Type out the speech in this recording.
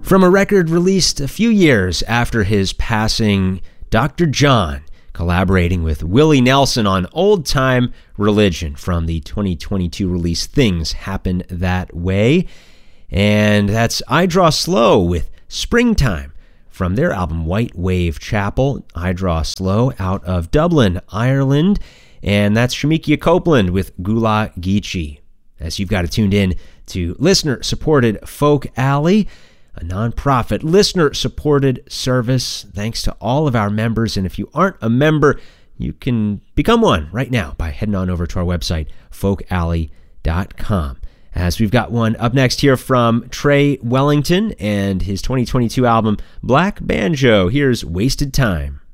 From a record released a few years after his passing, Dr. John collaborating with Willie Nelson on Old Time Religion from the 2022 release Things Happen That Way. And that's I Draw Slow with Springtime from their album White Wave Chapel. I Draw Slow out of Dublin, Ireland. And that's Shemekia Copeland with Gula Geechee. As you've got it tuned in to listener-supported Folk Alley, a nonprofit, listener-supported service, thanks to all of our members. And if you aren't a member, you can become one right now by heading on over to our website, folkalley.com. As we've got one up next here from Trey Wellington and his 2022 album, Black Banjo. Here's Wasted Time.